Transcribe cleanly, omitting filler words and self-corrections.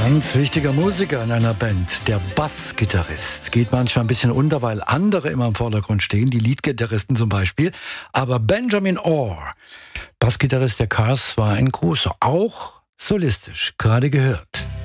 Ganz wichtiger Musiker in einer Band, der Bassgitarrist. Geht manchmal ein bisschen unter, weil andere immer im Vordergrund stehen, die Leadgitarristen zum Beispiel. Aber Benjamin Orr, Bassgitarrist der Cars, war ein großer, auch solistisch, gerade gehört.